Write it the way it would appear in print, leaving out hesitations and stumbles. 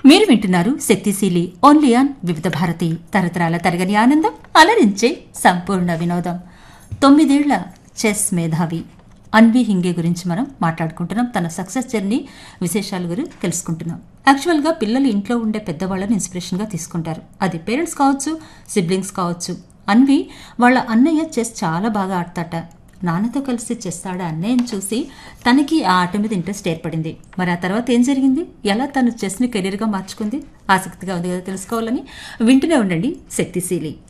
మీరు వింటున్నారు శక్తిశీలి ఓన్లీ ఆన్ వివిధ భారతి తరతరాల తరగని ఆనందం అలరించే సంపూర్ణ వినోదం. 9 ఏళ్ల చెస్ మేధావి అన్వి హింగే గురించి మనం మాట్లాడుకుంటున్నాం. తన సక్సెస్ జర్నీ విశేషాల గురించి తెలుసుకుంటున్నాం. యాక్చువల్గా పిల్లలు ఇంట్లో ఉండే పెద్దవాళ్ళని ఇన్స్పిరేషన్గా తీసుకుంటారు. అది పేరెంట్స్ కావచ్చు, సిబ్లింగ్స్ కావచ్చు. అన్వి వాళ్ళ అన్నయ్య చెస్ చాలా బాగా ఆడతాట. నాన్నతో కలిసి చెస్ ఆడే అన్నయ్యని చూసి తనకి ఆ ఆట మీద ఇంట్రెస్ట్ ఏర్పడింది. మరి ఆ తర్వాత ఏం జరిగింది, ఎలా తను చెస్ని కెరీర్గా మార్చుకుంది, ఆసక్తిగా ఉంది కదా తెలుసుకోవాలని వింటూనే ఉండండి శక్తిశీలి.